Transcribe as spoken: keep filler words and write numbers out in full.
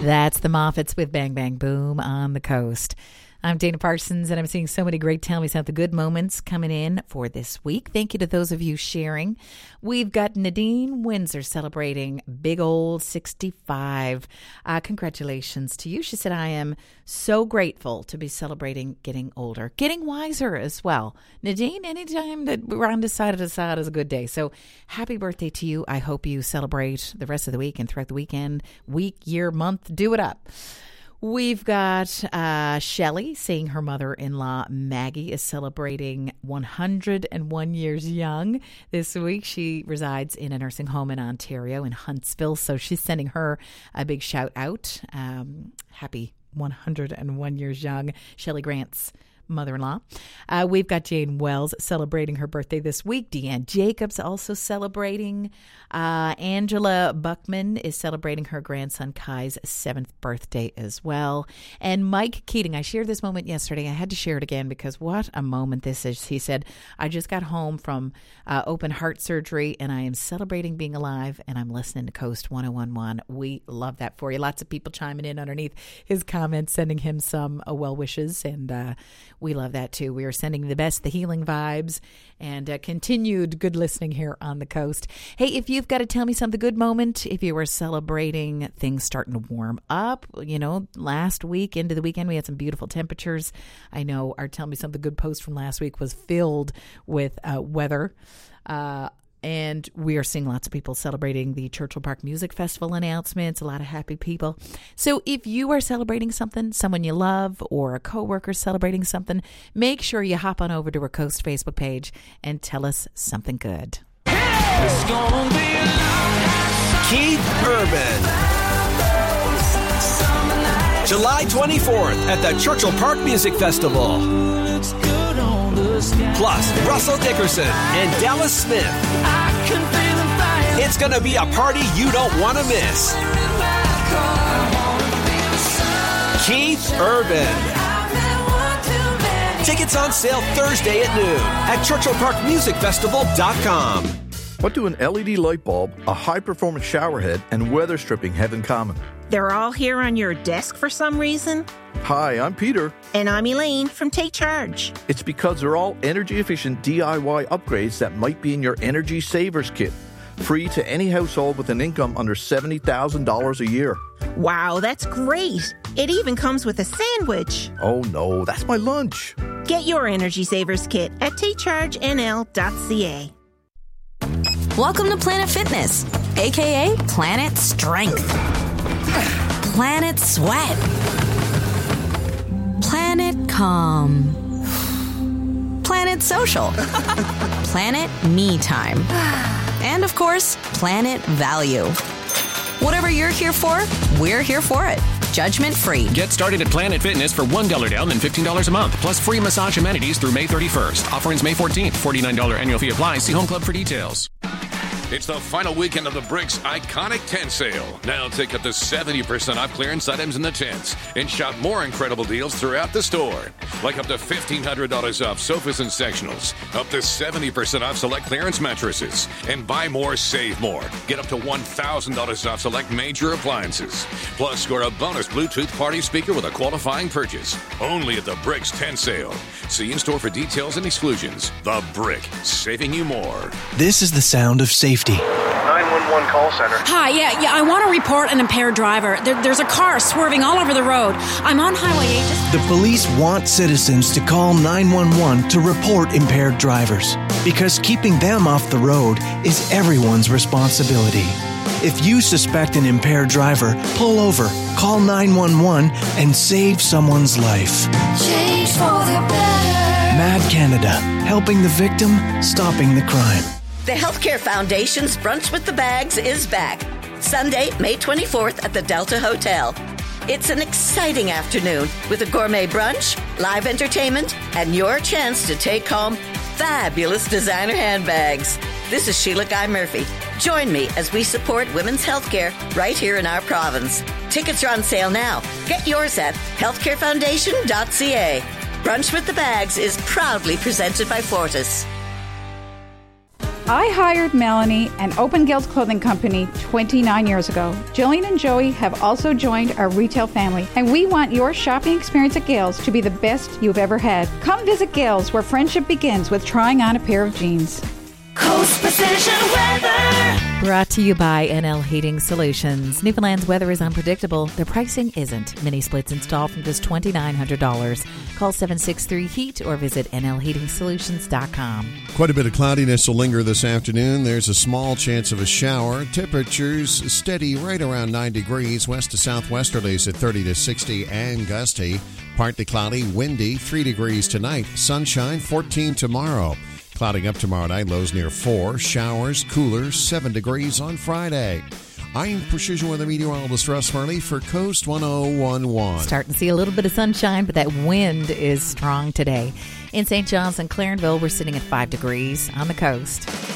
That's the Moffats with Bang Bang Boom on the Coast. I'm Dana Parsons, and I'm seeing so many great Tell Me Something Good moments coming in for this week. Thank you to those of you sharing. We've got Nadine Windsor celebrating big old sixty-five. Uh, congratulations to you. She said, I am so grateful to be celebrating getting older, getting wiser as well. Nadine, anytime that we're on this side of the side is a good day. So happy birthday to you. I hope you celebrate the rest of the week and throughout the weekend, week, year, month. Do it up. We've got uh, Shelley saying her mother-in-law Maggie is celebrating one hundred one years young this week. She resides in a nursing home in Ontario in Huntsville, so she's sending her a big shout out. Um, happy one hundred one years young, Shelley Grant's mother-in-law. Uh, we've got Jane Wells celebrating her birthday this week. Deanne Jacobs also celebrating. Uh, Angela Buckman is celebrating her grandson Kai's seventh birthday as well. And Mike Keating, I shared this moment yesterday. I had to share it again because what a moment this is. He said, I just got home from uh, open heart surgery and I am celebrating being alive and I'm listening to Coast one oh one point one. We love that for you. Lots of people chiming in underneath his comments, sending him some uh, well wishes, and uh, we love that too. We are sending the best, the healing vibes, and uh, continued good listening here on the Coast. Hey, if you've got to tell me something good moment, if you were celebrating things starting to warm up, you know, last week into the weekend, we had some beautiful temperatures. I know our Tell Me Something Good post from last week was filled with uh, weather. Uh, And we are seeing lots of people celebrating the Churchill Park Music Festival announcements, a lot of happy people. So if you are celebrating something, someone you love, or a coworker celebrating something, make sure you hop on over to our Coast Facebook page and tell us something good. It's gonna be a long Keith Urban. July twenty-fourth at the Churchill Park Music Festival. Plus, Russell Dickerson and Dallas Smith. It's going to be a party you don't want to miss. Keith Urban. Tickets on sale Thursday at noon at Churchill Park Music Festival dot com. What do an L E D light bulb, a high-performance shower head, and weather stripping have in common? They're all here on your desk for some reason. Hi, I'm Peter. And I'm Elaine from Take Charge. It's because they're all energy-efficient D I Y upgrades that might be in your Energy Savers Kit. Free to any household with an income under seventy thousand dollars a year. Wow, that's great. It even comes with a sandwich. Oh no, that's my lunch. Get your Energy Savers Kit at take charge n l dot c a. Welcome to Planet Fitness, a k a. Planet Strength, Planet Sweat, Planet Calm, Planet Social, Planet Me Time, and of course, Planet Value. Whatever you're here for, we're here for it. Judgment free. Get started at Planet Fitness for one dollar down and fifteen dollars a month, plus free massage amenities through May thirty-first. Offer ends May fourteenth. forty-nine dollars annual fee applies. See Home Club for details. It's the final weekend of the Bricks Iconic Tent Sale. Now take up to seventy percent off clearance items in the tents and shop more incredible deals throughout the store. Like up to fifteen hundred dollars off sofas and sectionals, up to seventy percent off select clearance mattresses, and buy more, save more. Get up to one thousand dollars off select major appliances. Plus, score a bonus Bluetooth party speaker with a qualifying purchase. Only at the Bricks Tent Sale. See in-store for details and exclusions. The Brick, saving you more. This is the sound of safety. nine one one call center. Hi, yeah, yeah, I want to report an impaired driver. There, there's a car swerving all over the road. I'm on Highway eight. Just- the police want citizens to call nine one one to report impaired drivers, because keeping them off the road is everyone's responsibility. If you suspect an impaired driver, pull over, call nine one one, and save someone's life. Change for the better. Mad Canada, helping the victim, stopping the crime. The Healthcare Foundation's Brunch with the Bags is back. Sunday, May twenty-fourth at the Delta Hotel. It's an exciting afternoon with a gourmet brunch, live entertainment, and your chance to take home fabulous designer handbags. This is Sheila Guy Murphy. Join me as we support women's healthcare right here in our province. Tickets are on sale now. Get yours at healthcare foundation dot c a. Brunch with the Bags is proudly presented by Fortis. I hired Melanie and opened Gil's Clothing Company twenty-nine years ago. Jillian and Joey have also joined our retail family, and we want your shopping experience at Gil's to be the best you've ever had. Come visit Gil's, where friendship begins with trying on a pair of jeans. Coast Precision Weather. Brought to you by N L Heating Solutions. Newfoundland's weather is unpredictable. Their pricing isn't. Mini splits installed from just two thousand nine hundred dollars. Call seven six three heat or visit N L heating solutions dot com. Quite a bit of cloudiness will linger this afternoon. There's a small chance of a shower. Temperatures steady right around nine degrees. West to southwesterlies at thirty to sixty and gusty. Partly cloudy, windy, three degrees tonight. Sunshine, fourteen tomorrow. Clouding up tomorrow night, lows near four. Showers, cooler, seven degrees on Friday. I'm Precision Weather Meteorologist Russ Murley for Coast one oh one point one. Starting to see a little bit of sunshine, but that wind is strong today. In Saint John's and Clarenville, we're sitting at five degrees on the coast.